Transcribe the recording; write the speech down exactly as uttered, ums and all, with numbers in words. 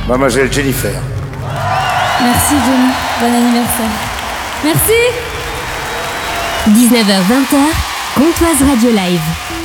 Mademoiselle Jennifer. Merci Johnny, bon anniversaire. Merci. dix-neuf heures vingt, Comtoise Radio Live.